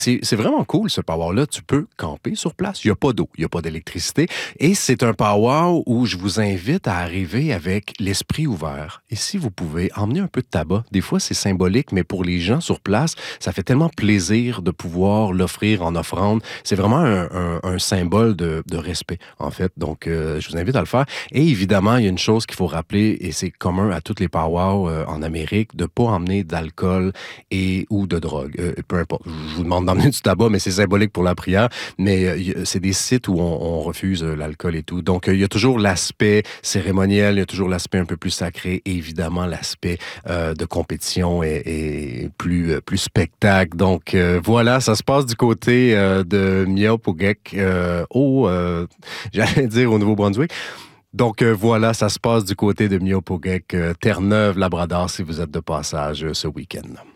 C'est vraiment cool, ce power-là. Tu peux camper sur place. Il n'y a pas d'eau, il n'y a pas d'électricité. Et c'est un power où je vous invite à arriver avec l'esprit ouvert. Et si vous pouvez, emmener un peu de tabac. Des fois, c'est symbolique, mais pour les gens sur place, ça fait tellement plaisir de pouvoir l'offrir en offrande. C'est vraiment un symbole de respect, en fait. Donc, je vous invite à le faire. Et évidemment, il y a une chose qu'il faut rappeler, et c'est commun à toutes les powwows en Amérique, de ne pas emmener d'alcool et ou de drogue. Peu importe. Je vous demande d'emmener du tabac, mais c'est symbolique pour la prière. Mais c'est des sites où on refuse l'alcool et tout. Donc, il y a toujours l'aspect cérémoniel, il y a toujours l'aspect un peu plus sacré, et évidemment l'aspect de compétition et plus spectacle. Donc, voilà, ça se passe du côté de Miaupugek j'allais dire au Nouveau-Brunswick. Donc voilà, ça se passe du côté de Miaupugek, Terre-Neuve, Labrador, si vous êtes de passage ce week-end.